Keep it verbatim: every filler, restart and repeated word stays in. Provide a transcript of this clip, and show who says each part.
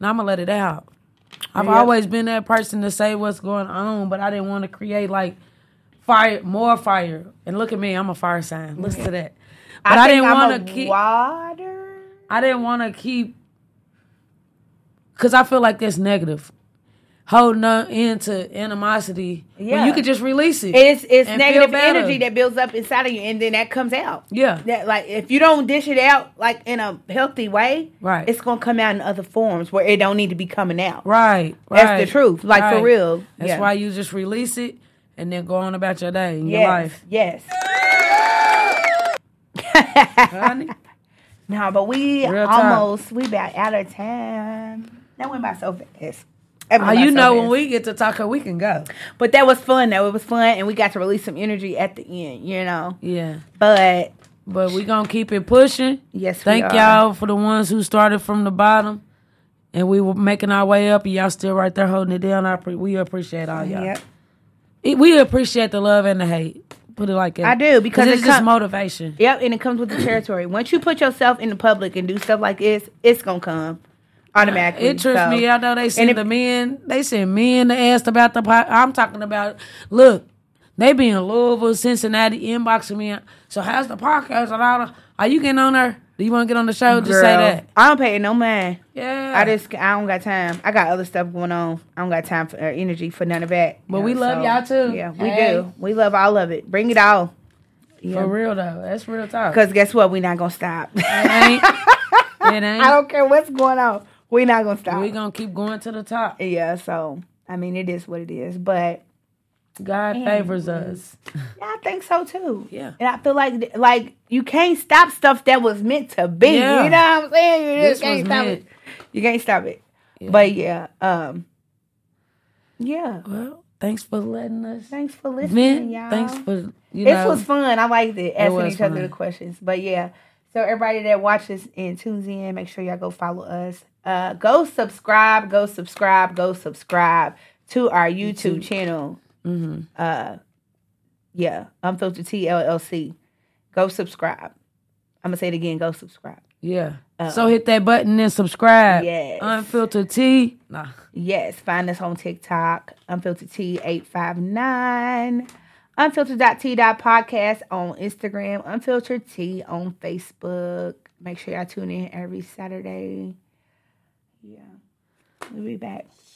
Speaker 1: and I'm gonna let it out. I've
Speaker 2: Yep.
Speaker 1: always been that person to say what's going on, but I didn't want to create like fire, more fire. And look at me, I'm a fire sign. Listen to that. But I,
Speaker 2: I, think
Speaker 1: didn't
Speaker 2: I'm
Speaker 1: want
Speaker 2: a
Speaker 1: to keep.
Speaker 2: water.
Speaker 1: I didn't want to keep, because I feel like that's negative. Holding on into animosity
Speaker 2: Yeah.
Speaker 1: when you could just release it.
Speaker 2: It's it's
Speaker 1: and
Speaker 2: negative
Speaker 1: feel better.
Speaker 2: energy that builds up inside of you, and then that comes out.
Speaker 1: Yeah.
Speaker 2: That like if you don't dish it out like in a healthy way,
Speaker 1: Right.
Speaker 2: it's gonna come out in other forms where it don't need to be coming out.
Speaker 1: Right, right.
Speaker 2: That's the truth. Like for
Speaker 1: Right.
Speaker 2: real.
Speaker 1: That's
Speaker 2: yeah.
Speaker 1: why you just release it and then go on about your day and
Speaker 2: yes,
Speaker 1: your life.
Speaker 2: Yes.
Speaker 1: Honey?
Speaker 2: No, but we
Speaker 1: Real talk.
Speaker 2: almost we about out of time. That went by so fast.
Speaker 1: Oh, you know, when we get to talking, we can go.
Speaker 2: But that was fun, though. It was fun, and we got to release some energy at the end, you know?
Speaker 1: Yeah.
Speaker 2: But,
Speaker 1: But we going to keep it pushing.
Speaker 2: yes, we
Speaker 1: Thank
Speaker 2: are.
Speaker 1: y'all for the ones who started from the bottom. And we were making our way up, and y'all still right there holding it down. I pre- we appreciate all y'all.
Speaker 2: Yep.
Speaker 1: It- we appreciate the love and the hate. Put it like that.
Speaker 2: I do, because
Speaker 1: it's
Speaker 2: it
Speaker 1: just
Speaker 2: com-
Speaker 1: motivation.
Speaker 2: Yep, and it comes with the territory. Once you put yourself in the public and do stuff like this, it's going to come automatically.
Speaker 1: It trips
Speaker 2: so.
Speaker 1: me out though. They send
Speaker 2: it-
Speaker 1: the men. They send men to ask about the. po- I'm talking about. Look, they be in Louisville, Cincinnati, inboxing me. So how's the podcast? And all the, are you getting on there? Do you want to get on the show? Just
Speaker 2: Girl,
Speaker 1: say that.
Speaker 2: I don't pay no mind.
Speaker 1: Yeah.
Speaker 2: I just, I don't got time. I got other stuff going on. I don't got time for uh, energy for none of that.
Speaker 1: But
Speaker 2: you
Speaker 1: we
Speaker 2: know,
Speaker 1: love
Speaker 2: so,
Speaker 1: y'all too.
Speaker 2: Yeah, we
Speaker 1: Hey.
Speaker 2: do. We love all of it. Bring it all.
Speaker 1: For real though. That's real talk.
Speaker 2: Because guess what? We're not going to stop.
Speaker 1: It ain't. It ain't.
Speaker 2: I don't care what's going on. We're not going to stop.
Speaker 1: We gonna keep going to the top.
Speaker 2: Yeah, so, I mean, it is what it is. But,
Speaker 1: God favors us.
Speaker 2: yeah, I think so, too.
Speaker 1: Yeah.
Speaker 2: And I feel like, like, you can't stop stuff that was meant to be.
Speaker 1: Yeah.
Speaker 2: You know what I'm saying? You
Speaker 1: This
Speaker 2: just can't
Speaker 1: was
Speaker 2: stop
Speaker 1: meant.
Speaker 2: it. You can't stop it.
Speaker 1: Yeah.
Speaker 2: But, yeah. Um, yeah.
Speaker 1: Well, thanks for letting us.
Speaker 2: Thanks for listening,
Speaker 1: Man,
Speaker 2: y'all.
Speaker 1: thanks for you
Speaker 2: It
Speaker 1: know.
Speaker 2: was fun. I liked it, asking
Speaker 1: was
Speaker 2: each other
Speaker 1: fun.
Speaker 2: the questions. But yeah, so everybody that watches and tunes in, make sure y'all go follow us. Uh, go subscribe, go subscribe, go subscribe to our YouTube,
Speaker 1: YouTube.
Speaker 2: channel.
Speaker 1: Mm-hmm.
Speaker 2: Uh, yeah, Unfiltered T L L C. Go subscribe. I'm gonna say it again. Go subscribe.
Speaker 1: Yeah.
Speaker 2: Uh,
Speaker 1: so hit that button and subscribe.
Speaker 2: Yes.
Speaker 1: Unfiltered T. Nah.
Speaker 2: Yes, find us on TikTok, Unfiltered T eight five nine, unfiltered dot t dot podcast on Instagram, Unfiltered T on Facebook. Make sure y'all tune in every Saturday. Yeah, we'll be back.